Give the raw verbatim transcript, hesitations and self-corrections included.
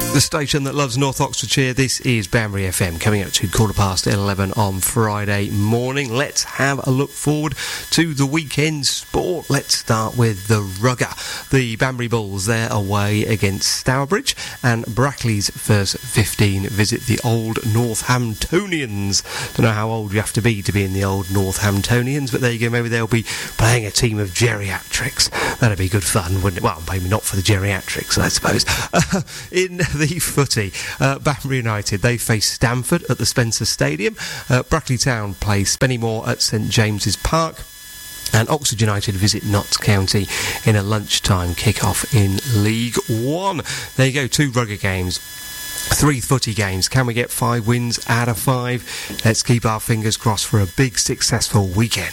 The station that loves North Oxfordshire. This is Banbury F M, coming up to quarter past eleven on Friday morning. Let's have a look forward to the weekend sport. Let's start with the rugger. The Banbury Bulls, they're away against Stourbridge, and Brackley's first fifteen visit the old Northamptonians. Don't know how old you have to be to be in the old Northamptonians, but there you go. Maybe they'll be playing a team of geriatrics. That'd be good fun, wouldn't it? Well, maybe not for the geriatrics, I suppose. Uh, in the footy, uh, Banbury United, they face Stamford at the Spencer Stadium. Uh, Brackley Town play Spennymoor at St James's Park. And Oxford United visit Notts County in a lunchtime kick-off in League One. There you go, two rugger games. Three footy games. Can we get five wins out of five? Let's keep our fingers crossed for a big, successful weekend.